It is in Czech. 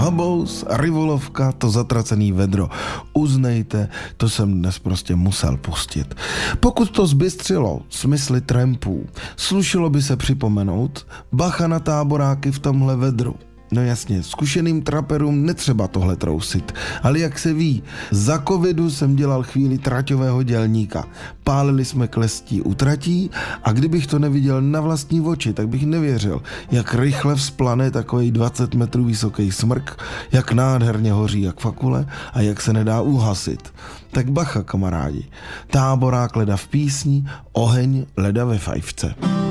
Habous, Rivolovka, to zatracený vedro. Uznejte, to jsem dnes prostě musel pustit. Pokud to zbystřilo smysly trampů, slušilo by se připomenout bacha na táboráky v tomhle vedru. No jasně, zkušeným traperům netřeba tohle trousit, ale jak se ví, za covidu jsem dělal chvíli traťového dělníka. Pálili jsme klestí u tratí a kdybych to neviděl na vlastní oči, tak bych nevěřil, jak rychle vzplane takovej 20 metrů vysoký smrk, jak nádherně hoří jak fakule a jak se nedá uhasit. Tak bacha, kamarádi, táborák leda v písni, oheň leda ve fajfce.